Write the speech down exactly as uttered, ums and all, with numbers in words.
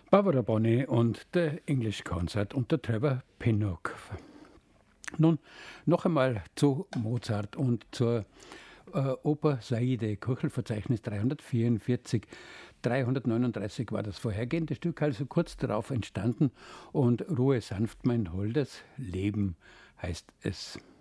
Barbara Bonney und der English Concert und der Trevor Pinnock. Nun noch einmal zu Mozart und zur äh, Oper Saide, Köchelverzeichnis dreihundertvierundvierzig. dreihundertneununddreißig war das vorhergehende Stück, also kurz darauf entstanden. Und Ruhe sanft, mein holdes Leben heißt es.